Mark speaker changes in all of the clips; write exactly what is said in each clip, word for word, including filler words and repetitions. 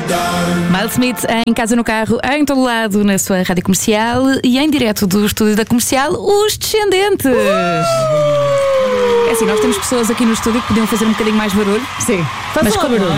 Speaker 1: Miles Smith em casa, no carro, em todo lado, na sua rádio comercial e em direto do estúdio da comercial, Os Descendentes. É assim, nós temos pessoas aqui no estúdio que podiam fazer um bocadinho mais barulho.
Speaker 2: Sim,
Speaker 1: mas com
Speaker 2: barulho.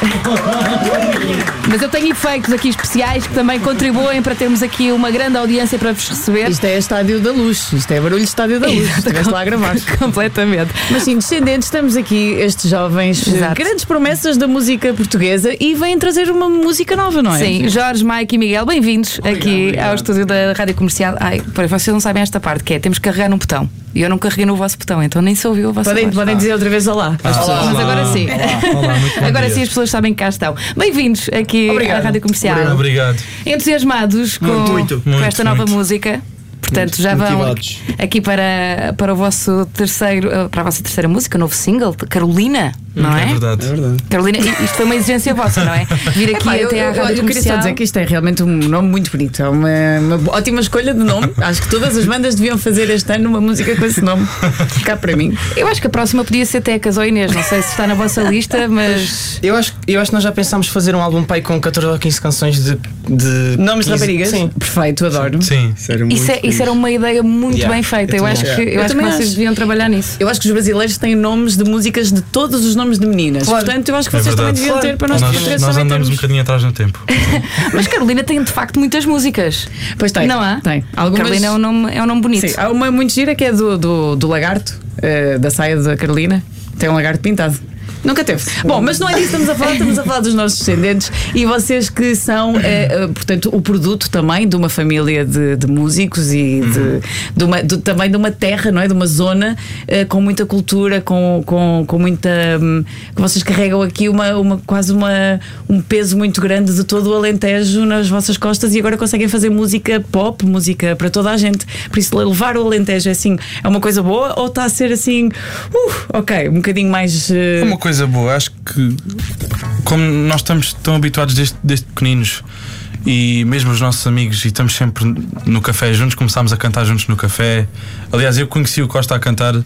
Speaker 1: Mas eu tenho efeitos aqui especiais que também contribuem para termos aqui uma grande audiência para vos receber.
Speaker 2: Isto é Estádio da Luz, isto é barulho de Estádio da Luz. Estiveste lá a gravar.
Speaker 1: Completamente.
Speaker 2: Mas sim, Descendentes, estamos aqui, estes jovens,
Speaker 1: Exato.
Speaker 2: Grandes promessas da música portuguesa e vêm trazer uma música nova, não é?
Speaker 1: Sim, Jorge, Mike e Miguel, bem-vindos
Speaker 3: Obrigado,
Speaker 1: aqui
Speaker 3: obrigado.
Speaker 1: ao estúdio da Rádio Comercial. Ai, pois vocês não sabem esta parte, que é, temos que carregar num botão. E eu não carreguei no vosso botão, então nem se ouviu a vossa
Speaker 2: Podem,
Speaker 1: voz.
Speaker 2: podem dizer outra vez olá.
Speaker 3: Ah, olá,
Speaker 1: Mas agora sim.
Speaker 3: Olá, olá, muito bom
Speaker 1: Agora
Speaker 3: dia.
Speaker 1: sim as pessoas sabem que cá estão. Bem-vindos aqui
Speaker 2: Obrigado.
Speaker 1: à Rádio Comercial.
Speaker 3: Obrigado.
Speaker 1: Entusiasmados com,
Speaker 3: Muito, muito,
Speaker 1: com
Speaker 3: muito,
Speaker 1: esta nova
Speaker 3: muito.
Speaker 1: música. Portanto, já vão
Speaker 3: Motivados.
Speaker 1: aqui para, para o vosso terceiro, para a vossa terceira música, o novo single, Carolina, não é?
Speaker 3: É verdade.
Speaker 4: É verdade.
Speaker 1: Carolina, isto foi uma exigência vossa, não é? Vir aqui
Speaker 2: Epá, eu,
Speaker 1: até à
Speaker 2: eu,
Speaker 1: Rádio
Speaker 2: eu queria só
Speaker 1: Comercial.
Speaker 2: dizer que isto é realmente um nome muito bonito. É uma, uma ótima escolha de nome. Acho que todas as bandas deviam fazer este ano uma música com esse nome. Cá para mim.
Speaker 1: Eu acho que a próxima podia ser Tecas ou Inês, não sei se está na vossa lista, mas.
Speaker 4: Eu acho, eu acho que nós já pensámos fazer um álbum pai com catorze ou quinze canções de, de
Speaker 2: Nomes de
Speaker 4: quinze
Speaker 2: raparigas?
Speaker 4: Sim.
Speaker 2: Perfeito, adoro.
Speaker 3: Sim.
Speaker 4: Sério,
Speaker 1: Isso, é- isso era uma ideia muito
Speaker 4: Yeah,
Speaker 1: bem feita.
Speaker 4: eu
Speaker 1: Eu,
Speaker 4: também
Speaker 1: acho que,
Speaker 4: acho.
Speaker 1: eu
Speaker 2: Eu
Speaker 1: acho que
Speaker 2: também
Speaker 1: vocês
Speaker 2: acho.
Speaker 1: deviam trabalhar nisso.
Speaker 2: Eu acho que os brasileiros têm nomes de músicas de todos os nomes de meninas.
Speaker 4: Claro.
Speaker 2: Portanto, eu acho que
Speaker 3: É
Speaker 2: vocês também
Speaker 3: verdade.
Speaker 2: deviam ter para nós
Speaker 3: Nós,
Speaker 2: portugueses
Speaker 3: nós
Speaker 2: também
Speaker 3: andamos um
Speaker 2: termos.
Speaker 3: bocadinho atrás no tempo.
Speaker 1: Mas Carolina tem de facto muitas músicas.
Speaker 2: Pois tem.
Speaker 1: Não há?
Speaker 2: Tem. Algumas...
Speaker 1: Carolina é um nome, é um nome bonito.
Speaker 2: Sim, há uma muito gira que é do, do, do lagarto, eh, da saia da Carolina. Tem um lagarto pintado. Nunca teve. Bom, mas não é disso que estamos a falar, estamos a falar dos nossos descendentes e vocês que são, eh, eh, portanto, o produto também de uma família de, de músicos e de, de uma, de- também de uma terra, não é? De uma zona eh, com muita cultura, com, com, com muita. hum, que vocês carregam aqui uma, uma, quase uma, um peso muito grande de todo o Alentejo nas vossas costas e agora conseguem fazer música pop, música para toda a gente. Por isso, levar o Alentejo é assim, é uma coisa boa ou está a ser assim, uh, ok, um bocadinho mais. eh,
Speaker 3: É uma coisa boa, acho que como nós estamos tão habituados desde, desde pequeninos e mesmo os nossos amigos e estamos sempre no café juntos, começámos a cantar juntos no café. Aliás, eu conheci o Costa a cantar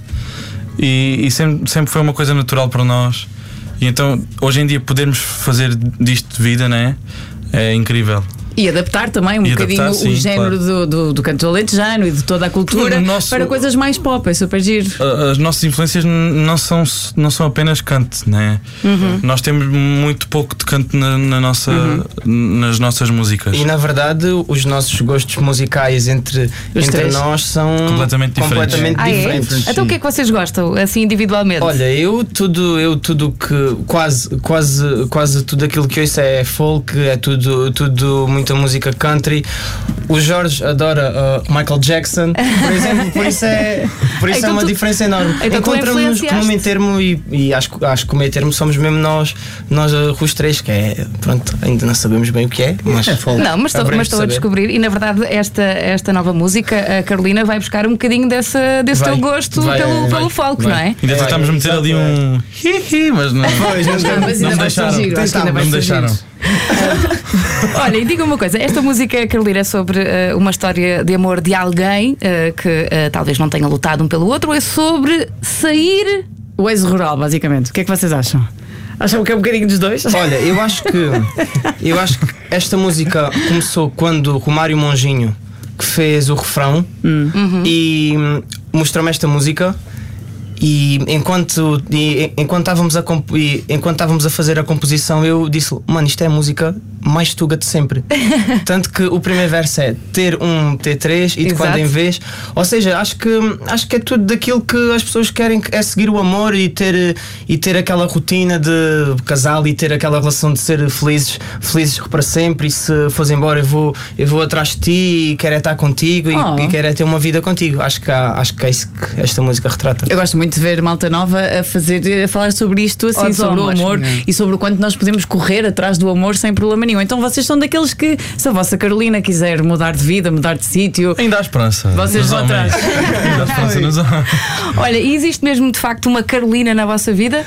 Speaker 3: e, e sempre, sempre foi uma coisa natural para nós. E então hoje em dia podermos fazer disto de vida, né? É incrível.
Speaker 2: E adaptar também um
Speaker 3: E
Speaker 2: bocadinho
Speaker 3: adaptar,
Speaker 2: o
Speaker 3: sim,
Speaker 2: género
Speaker 3: claro.
Speaker 2: do, do, do canto alentejano e de toda a cultura
Speaker 3: O nosso-
Speaker 2: para coisas mais pop, é super giro.
Speaker 3: As nossas influências n- não são, não são apenas canto, né? Nós temos muito pouco de canto na, na nossa, nas nossas músicas.
Speaker 4: E na verdade os nossos gostos musicais entre,
Speaker 2: Os
Speaker 4: entre
Speaker 2: três.
Speaker 4: nós são
Speaker 3: Completamente diferentes.
Speaker 4: completamente
Speaker 1: Ah, é?
Speaker 4: diferentes.
Speaker 1: Então o que é que vocês gostam, assim individualmente?
Speaker 4: Olha, eu tudo, eu tudo que quase, quase, quase tudo aquilo que ouço é folk, é tudo, tudo muita música country. O Jorge adora uh, Michael Jackson, por exemplo, por isso é, por isso
Speaker 1: Então
Speaker 4: é uma
Speaker 1: tu-
Speaker 4: diferença enorme.
Speaker 1: então tu
Speaker 4: Encontramos-nos
Speaker 1: influenciaste.
Speaker 4: como meio termo e, e acho, acho que o meio termo somos mesmo nós, nós uh, os três, que é, pronto, ainda não sabemos bem o que é, mas
Speaker 1: Não, mas estou,
Speaker 4: haveremos
Speaker 1: mas estou a
Speaker 4: de saber.
Speaker 1: descobrir e na verdade esta, esta nova música, a Carolina vai buscar um bocadinho dessa, desse
Speaker 4: Vai,
Speaker 1: teu gosto
Speaker 4: vai,
Speaker 1: pelo,
Speaker 4: vai,
Speaker 1: pelo folk,
Speaker 4: vai.
Speaker 1: não é?
Speaker 3: Ainda
Speaker 4: Vai,
Speaker 3: tentámos meter
Speaker 4: exato,
Speaker 3: ali um hi-hi, mas não,
Speaker 4: Pois, não,
Speaker 2: Não, mas
Speaker 3: não
Speaker 2: ainda
Speaker 3: me
Speaker 2: vai
Speaker 3: deixaram.
Speaker 2: surgir, acho que ainda vai
Speaker 3: Não me
Speaker 2: surgir.
Speaker 3: deixaram.
Speaker 1: Olha, e diga uma coisa, esta música, Carolina, é sobre eh, uma história de amor de alguém eh, que eh, talvez não tenha lutado um pelo outro, ou é sobre sair.
Speaker 2: O ex rural, basicamente. O que é que vocês acham? Acham que é um bocadinho dos dois?
Speaker 4: Olha, eu acho que eu acho que esta música começou quando o Mário Monjinho, que fez o refrão, e hum, mostrou-me esta música. E enquanto, e, enquanto, estávamos a comp- e, enquanto estávamos a fazer a composição, eu disse: mano, isto é a música mais tuga de sempre. Tanto que o primeiro verso é ter um T três e de
Speaker 1: Exato.
Speaker 4: quando em vez. Ou seja, acho que, acho que é tudo daquilo que as pessoas querem, é seguir o amor e ter, e ter aquela rotina de casal e ter aquela relação de ser felizes, felizes para sempre. E se fores embora, eu vou, eu vou atrás de ti e quero é estar contigo e,
Speaker 2: Oh.
Speaker 4: e quero é ter uma vida contigo. Acho que, há, acho que é isso que esta música retrata.
Speaker 2: Eu gosto muito de ver malta nova a fazer, a falar sobre isto, assim,
Speaker 1: Ou do
Speaker 2: sobre o
Speaker 1: amor.
Speaker 2: amor e sobre o quanto nós podemos correr atrás do amor sem problema nenhum. Então vocês são daqueles que, se a vossa Carolina quiser mudar de vida, mudar de sítio,
Speaker 3: Ainda há esperança.
Speaker 2: Vocês
Speaker 3: nos
Speaker 2: vão
Speaker 3: homens.
Speaker 2: atrás.
Speaker 3: Ainda há esperança nos homens.
Speaker 1: Olha, e existe mesmo de facto uma Carolina na vossa vida?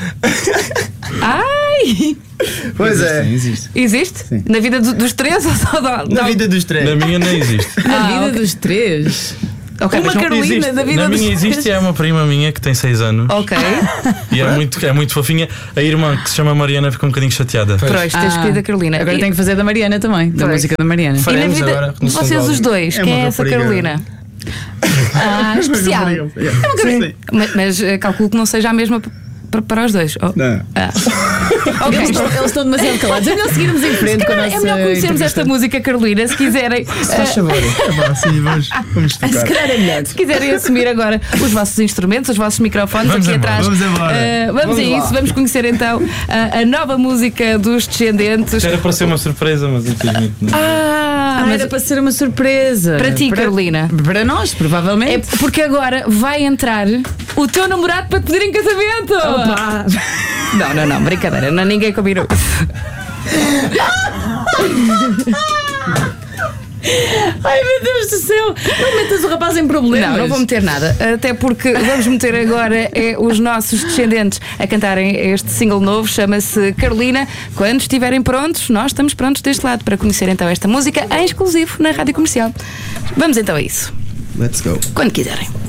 Speaker 1: Ai!
Speaker 4: Pois é.
Speaker 5: Sim, existe.
Speaker 1: Existe? Na vida do- dos três ou só da.
Speaker 4: Na vida dos três.
Speaker 3: Na minha nem existe.
Speaker 2: na
Speaker 1: Ah,
Speaker 2: vida
Speaker 1: ok.
Speaker 2: dos três.
Speaker 1: Ok,
Speaker 2: Uma
Speaker 1: mas não-
Speaker 2: Carolina
Speaker 3: Existe.
Speaker 2: da vida
Speaker 3: Na
Speaker 2: dos
Speaker 3: minha existe é uma prima minha que tem seis anos
Speaker 1: Ok.
Speaker 3: e é muito, é muito fofinha. A irmã que se chama Mariana fica um bocadinho chateada.
Speaker 1: Pois, tens
Speaker 2: Ah,
Speaker 1: escolhido a Carolina.
Speaker 2: Agora
Speaker 1: E-
Speaker 2: tenho que fazer da Mariana também, da
Speaker 1: Pois.
Speaker 2: música da Mariana.
Speaker 1: E na
Speaker 4: Faremos
Speaker 1: vida,
Speaker 4: agora, no segundo
Speaker 1: vocês os
Speaker 4: áudio.
Speaker 1: dois,
Speaker 5: É
Speaker 1: quem
Speaker 5: uma
Speaker 1: é essa
Speaker 5: rapariga.
Speaker 1: Carolina? Ah, especial.
Speaker 5: Sim.
Speaker 1: Mas, mas, eh, calculo que não seja a mesma p- p- para os dois. Oh.
Speaker 5: Não.
Speaker 1: Ah. Ok.
Speaker 2: Eles estão, eles estão demasiado calados. É melhor seguirmos em frente com a nossa
Speaker 1: É melhor conhecermos esta música, Carolina, se quiserem.
Speaker 4: Faz
Speaker 1: eh,
Speaker 4: favor.
Speaker 5: É pá, sim, vamos, vamos tocar.
Speaker 2: Se calhar é melhor.
Speaker 1: Se quiserem assumir agora os vossos instrumentos, os vossos microfones
Speaker 3: Vamos
Speaker 1: aqui
Speaker 3: embora.
Speaker 1: atrás.
Speaker 5: Vamos embora.
Speaker 1: Eh, vamos,
Speaker 4: Vamos
Speaker 1: a
Speaker 4: lá.
Speaker 1: isso, vamos conhecer então a, a nova música dos Descendentes.
Speaker 3: Era para ser uma surpresa, mas infelizmente não.
Speaker 1: Ah,
Speaker 2: Ah,
Speaker 1: mas
Speaker 2: era para ser uma surpresa.
Speaker 1: para ti, Carolina.
Speaker 2: Para nós,
Speaker 1: É
Speaker 2: provavelmente.
Speaker 1: porque agora vai entrar o teu namorado para te pedir em casamento.
Speaker 2: Opa.
Speaker 1: Não, não, não, brincadeira, não, ninguém combinou isso.
Speaker 2: Ai meu Deus do céu! Não metas o rapaz em problemas.
Speaker 1: Não, não vou meter nada. Até porque vamos meter agora é, os nossos Descendentes a cantarem este single novo, chama-se Carolina. Quando estiverem prontos, nós estamos prontos deste lado para conhecer então esta música em exclusivo na Rádio Comercial. Vamos então a isso.
Speaker 5: Let's go.
Speaker 1: Quando quiserem.